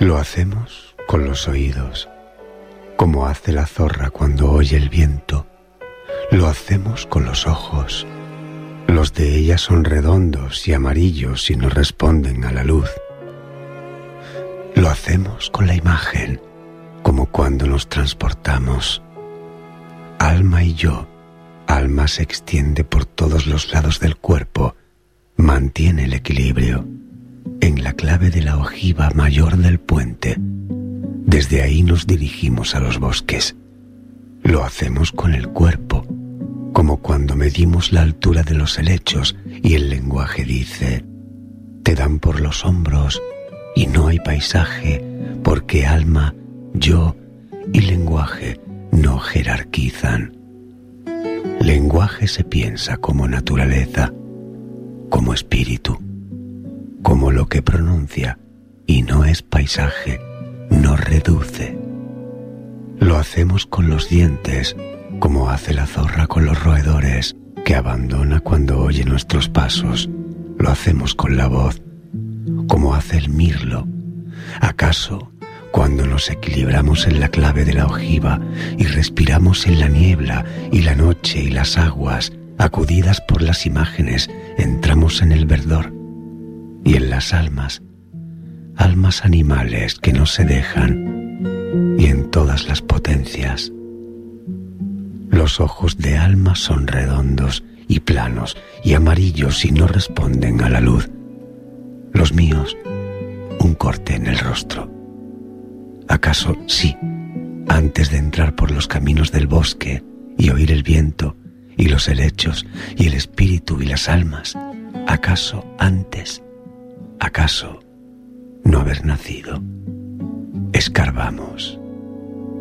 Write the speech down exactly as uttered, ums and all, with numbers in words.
Lo hacemos con los oídos, como hace la zorra cuando oye el viento. Lo hacemos con los ojos. Los de ella son redondos y amarillos y no responden a la luz. Lo hacemos con la imagen, como cuando nos transportamos. Alma y yo, alma se extiende por todos los lados del cuerpo, mantiene el equilibrio en la clave de la ojiva mayor del puente. Desde ahí nos dirigimos a los bosques. Lo hacemos con el cuerpo, como cuando medimos la altura de los helechos y el lenguaje dice: te dan por los hombros y no hay paisaje, porque alma, yo y lenguaje no jerarquizan. Lenguaje se piensa como naturaleza, como espíritu, como lo que pronuncia y no es paisaje, no reduce. Lo hacemos con los dientes, como hace la zorra con los roedores, que abandona cuando oye nuestros pasos. Lo hacemos con la voz, como hace el mirlo. ¿Acaso cuando nos equilibramos en la clave de la ojiva y respiramos en la niebla y la noche y las aguas, acudidas por las imágenes, entramos en el verdor y en las almas, almas animales que no se dejan, y en todas las potencias? Los ojos de alma son redondos y planos y amarillos y no responden a la luz. Los míos, un corte en el rostro. ¿Acaso sí, antes de entrar por los caminos del bosque y oír el viento y los helechos y el espíritu y las almas? ¿Acaso antes? ¿Acaso no haber nacido? Escarbamos.